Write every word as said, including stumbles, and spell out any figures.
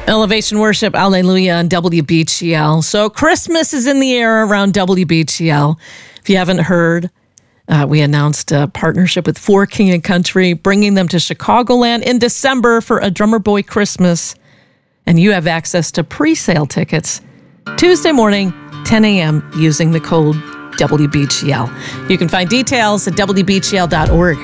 Elevation Worship, Alleluia on W B G L. So Christmas is in the air around W B G L. If you haven't heard, uh, we announced a partnership with For King and Country, bringing them to Chicagoland in December for a Drummer Boy Christmas. And you have access to pre-sale tickets Tuesday morning, ten a.m., using the code W B G L. You can find details at W B G L dot org.